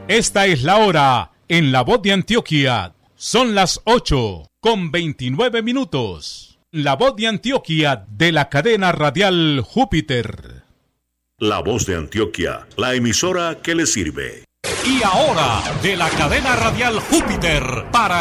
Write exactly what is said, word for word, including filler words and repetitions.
Esta es la hora en La Voz de Antioquia. Son las ocho con veintinueve minutos. La Voz de Antioquia de la cadena radial Júpiter. La Voz de Antioquia, la emisora que le sirve. Y ahora, de la cadena radial Júpiter, para